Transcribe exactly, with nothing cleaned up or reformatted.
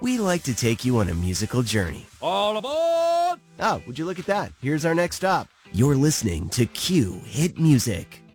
we like to take you on a musical journey. All aboard! Oh, would you look at that? Here's our next stop. You're listening to Q Hit Music.